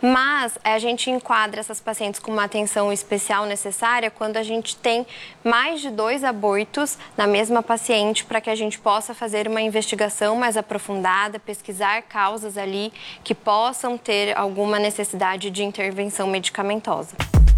Mas a gente enquadra essas pacientes com uma atenção especial necessária quando a gente tem mais de 2 abortos na mesma paciente, para que a gente possa fazer uma investigação mais aprofundada, pesquisar causas ali que possam ter alguma necessidade de intervenção medicamentosa.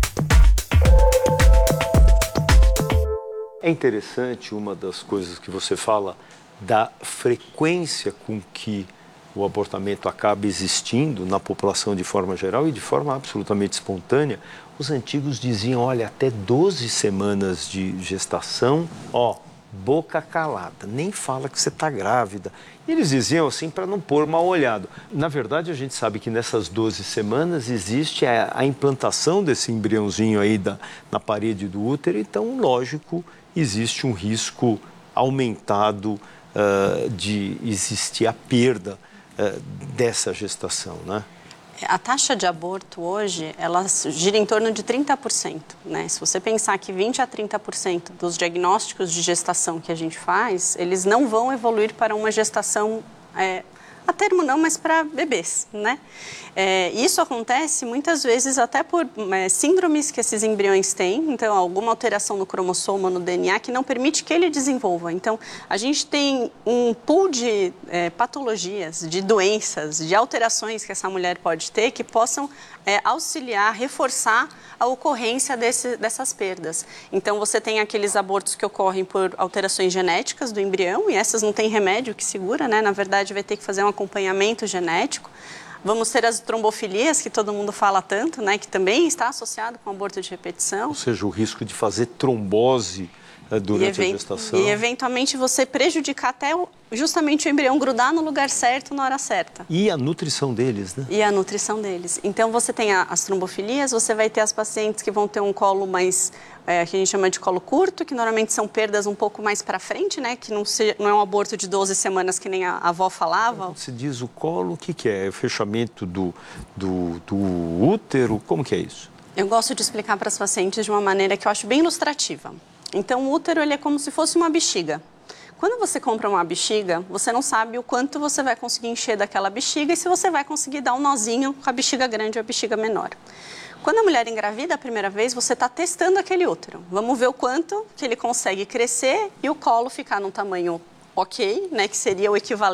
É interessante uma das coisas que você fala da frequência com que o abortamento acaba existindo na população de forma geral e de forma absolutamente espontânea. Os antigos diziam, olha, até 12 semanas de gestação, boca calada, nem fala que você está grávida. E eles diziam assim para não pôr mal olhado. Na verdade, a gente sabe que nessas 12 semanas existe a implantação desse embriãozinho aí na parede do útero, então, lógico, existe um risco aumentado de existir a perda dessa gestação, né? A taxa de aborto hoje, ela gira em torno de 30%, né? Se você pensar que 20 a 30% dos diagnósticos de gestação que a gente faz, eles não vão evoluir para uma gestação a termo não, mas para bebês, né? Isso acontece muitas vezes até por síndromes que esses embriões têm, então alguma alteração no cromossomo, no DNA, que não permite que ele desenvolva. Então, a gente tem um pool de patologias, de doenças, de alterações que essa mulher pode ter que possam auxiliar, reforçar a ocorrência dessas perdas. Então, você tem aqueles abortos que ocorrem por alterações genéticas do embrião, e essas não tem remédio que segura, né? Na verdade, vai ter que fazer um acompanhamento genético. Vamos ter as trombofilias, que todo mundo fala tanto, né? Que também está associado com aborto de repetição. Ou seja, o risco de fazer trombose durante a gestação. E, eventualmente, você prejudicar até justamente o embrião grudar no lugar certo, na hora certa. E a nutrição deles, né? E a nutrição deles. Então, você tem as trombofilias, você vai ter as pacientes que vão ter um colo mais, que a gente chama de colo curto, que normalmente são perdas um pouco mais para frente, né? Que não é um aborto de 12 semanas, que nem a avó falava. Quando se diz o colo, o que é? É o fechamento do útero? Como que é isso? Eu gosto de explicar para as pacientes de uma maneira que eu acho bem ilustrativa. Então, o útero ele é como se fosse uma bexiga. Quando você compra uma bexiga, você não sabe o quanto você vai conseguir encher daquela bexiga e se você vai conseguir dar um nozinho com a bexiga grande ou a bexiga menor. Quando a mulher engravida a primeira vez, você está testando aquele útero. Vamos ver o quanto que ele consegue crescer e o colo ficar num tamanho ok, né, que seria o equivalente